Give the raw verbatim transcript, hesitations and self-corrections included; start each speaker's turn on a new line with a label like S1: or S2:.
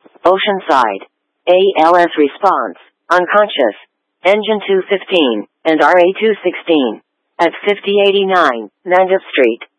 S1: Oceanside. A L S response, unconscious. Engine two fifteen, and R A two sixteen. At fifty eighty-nine, Nanda Street.